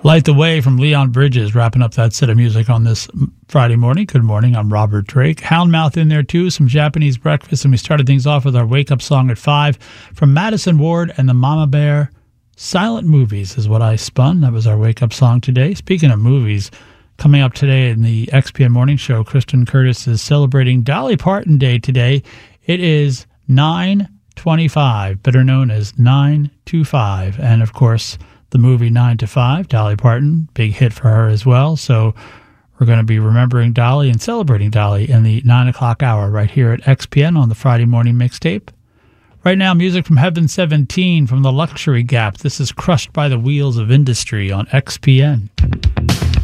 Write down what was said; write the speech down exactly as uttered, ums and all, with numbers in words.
Light the Way from Leon Bridges, wrapping up that set of music on this Friday morning. Good morning, I'm Robert Drake. Houndmouth in there too, some Japanese breakfast, and we started things off with our wake-up song at five from Madison Ward and the Mama Bear. Silent Movies is what I spun. That was our wake-up song today. Speaking of movies, coming up today in the X P N Morning Show, Kristen Curtis is celebrating Dolly Parton Day today. It is nine twenty-five, better known as nine twenty-five, and of course, the movie nine to five, Dolly Parton, big hit for her as well. So we're going to be remembering Dolly and celebrating Dolly in the nine o'clock hour right here at X P N on the Friday morning mixtape. Right now, music from Heaven seventeen from the Luxury Gap. This is Crushed by the Wheels of Industry on X P N.